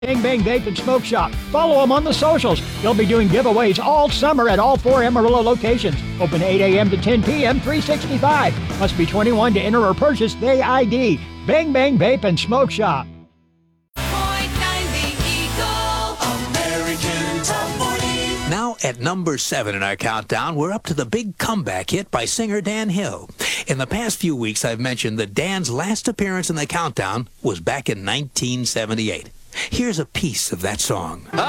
Bang Bang Vape and Smoke Shop. Follow them on the socials. They'll be doing giveaways all summer at all 4 Amarillo locations. Open 8 a.m. to 10 p.m. 365. Must be 21 to enter or purchase Day ID. Bang Bang Vape and Smoke Shop. Now at number 7 in our countdown, we're up to the big comeback hit by singer Dan Hill. In the past few weeks, I've mentioned that Dan's last appearance in the countdown was back in 1978. Here's a piece of that song.